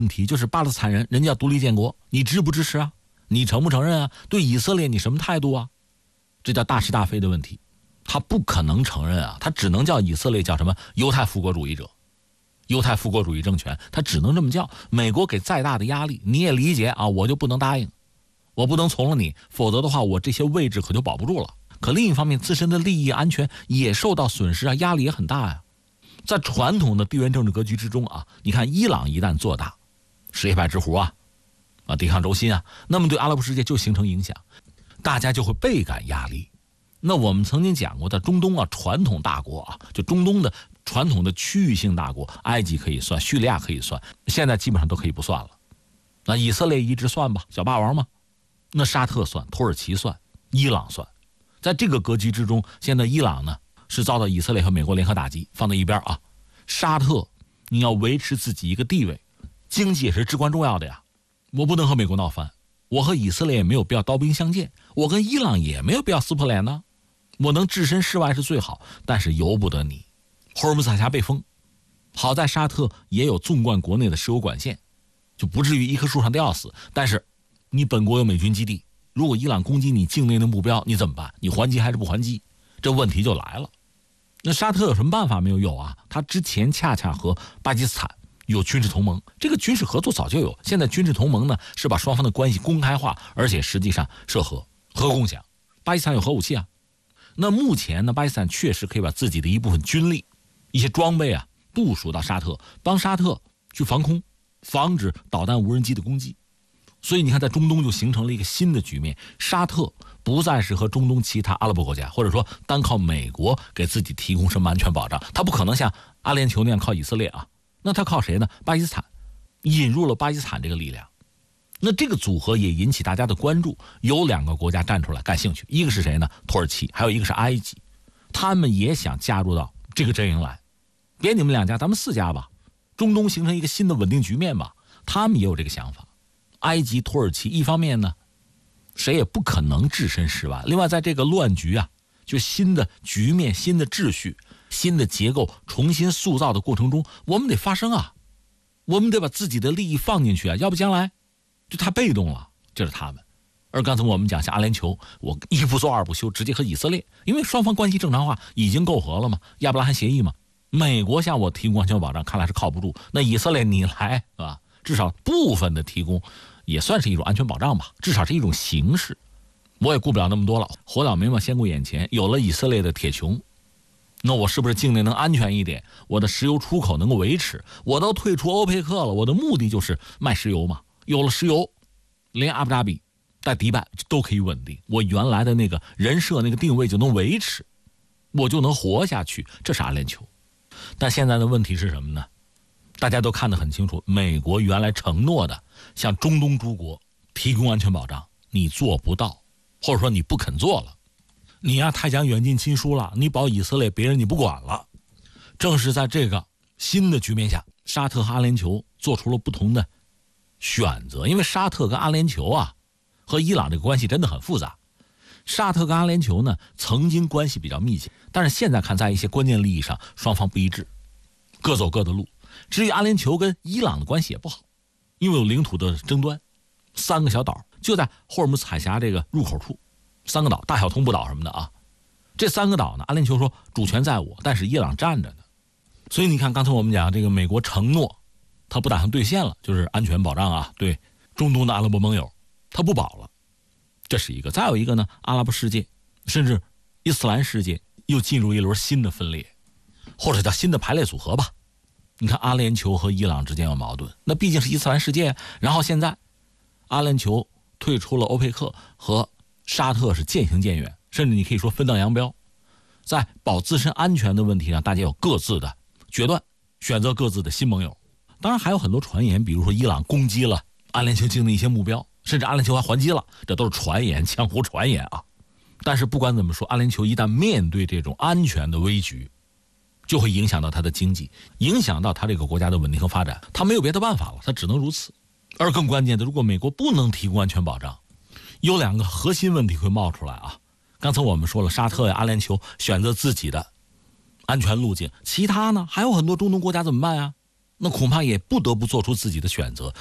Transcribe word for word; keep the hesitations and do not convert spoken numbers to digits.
问题就是巴勒斯坦人人家要独立建国，你支不支持啊？你承不承认啊？对以色列你什么态度啊？这叫大是大非的问题。他不可能承认啊，他只能叫以色列叫什么犹太复国主义者，犹太复国主义政权，他只能这么叫。美国给再大的压力你也理解啊，我就不能答应，我不能从了你，否则的话我这些位置可就保不住了。可另一方面自身的利益安全也受到损失啊，压力也很大呀、啊。在传统的地缘政治格局之中啊，你看伊朗一旦做大，什叶派之狐啊啊抵抗轴心啊，那么对阿拉伯世界就形成影响，大家就会倍感压力。那我们曾经讲过的中东啊，传统大国啊，就中东的传统的区域性大国，埃及可以算，叙利亚可以算，现在基本上都可以不算了。那以色列一直算吧，小霸王嘛。那沙特算，土耳其算，伊朗算。在这个格局之中，现在伊朗呢是遭到以色列和美国联合打击，放在一边啊。沙特你要维持自己一个地位，经济也是至关重要的呀。我不能和美国闹翻，我和以色列也没有必要刀兵相见，我跟伊朗也没有必要撕破脸呢。我能置身事外是最好，但是由不得你。霍尔木兹海峡被封，好在沙特也有纵贯国内的石油管线，就不至于一棵树上吊死。但是你本国有美军基地，如果伊朗攻击你境内的目标，你怎么办？你还击还是不还击？这问题就来了。那沙特有什么办法没有？有啊，他之前恰恰和巴基斯坦有军事同盟，这个军事合作早就有。现在军事同盟呢是把双方的关系公开化，而且实际上涉核核共享。巴基斯坦有核武器啊。那目前呢，巴基斯坦确实可以把自己的一部分军力、一些装备啊部署到沙特，帮沙特去防空，防止导弹无人机的攻击。所以你看，在中东就形成了一个新的局面，沙特不再是和中东其他阿拉伯国家，或者说单靠美国给自己提供什么安全保障，他不可能像阿联酋那样靠以色列啊，那他靠谁呢？巴基斯坦，引入了巴基斯坦这个力量。那这个组合也引起大家的关注，有两个国家站出来感兴趣，一个是谁呢？土耳其，还有一个是埃及，他们也想加入到这个阵营来。别你们两家，咱们四家吧，中东形成一个新的稳定局面吧，他们也有这个想法。埃及、土耳其一方面呢，谁也不可能置身事外。另外，在这个乱局啊，就新的局面、新的秩序、新的结构重新塑造的过程中，我们得发声啊，我们得把自己的利益放进去啊，要不将来就太被动了。这是他们。而刚才我们讲，像阿联酋，我一不做二不休，直接和以色列，因为双方关系正常化已经媾和了嘛，亚伯拉罕协议嘛。美国向我提供安全保障，看来是靠不住。那以色列你来啊，至少部分的提供也算是一种安全保障吧，至少是一种形式。我也顾不了那么多了，火燎眉毛先顾眼前。有了以色列的铁穹，那我是不是境内能安全一点？我的石油出口能够维持？我都退出欧佩克了，我的目的就是卖石油嘛。有了石油，连阿布扎比带迪拜都可以稳定，我原来的那个人设那个定位就能维持，我就能活下去。这是阿联酋。但现在的问题是什么呢？大家都看得很清楚，美国原来承诺的向中东诸国提供安全保障，你做不到，或者说你不肯做了。你呀、啊、太讲远近亲疏了，你保以色列别人你不管了。正是在这个新的局面下，沙特和阿联酋做出了不同的选择。因为沙特跟阿联酋啊和伊朗这个关系真的很复杂。沙特跟阿联酋呢曾经关系比较密切，但是现在看在一些关键利益上双方不一致，各走各的路。至于阿联酋跟伊朗的关系也不好，因为有领土的争端，三个小岛就在霍尔木兹海峡这个入口处，三个岛，大小通布岛什么的啊。这三个岛呢，阿联酋说主权在我，但是伊朗站着呢。所以你看，刚才我们讲这个美国承诺他不打算兑现了，就是安全保障啊，对中东的阿拉伯盟友他不保了，这是一个。再有一个呢，阿拉伯世界甚至伊斯兰世界又进入一轮新的分裂，或者叫新的排列组合吧。你看阿联酋和伊朗之间有矛盾，那毕竟是伊斯兰世界，然后现在阿联酋退出了欧佩克，和沙特是渐行渐远，甚至你可以说分道扬镳。在保自身安全的问题上，大家有各自的决断，选择各自的新盟友。当然还有很多传言，比如说伊朗攻击了阿联酋境的一些目标，甚至阿联酋还还击了，这都是传言，江湖传言啊。但是不管怎么说，阿联酋一旦面对这种安全的危局，就会影响到他的经济，影响到他这个国家的稳定和发展，他没有别的办法了，他只能如此。而更关键的，如果美国不能提供安全保障，有两个核心问题会冒出来啊。刚才我们说了，沙特呀、阿联酋选择自己的安全路径，其他呢还有很多中东国家怎么办呀？ 那恐怕也不得不做出自己的选择。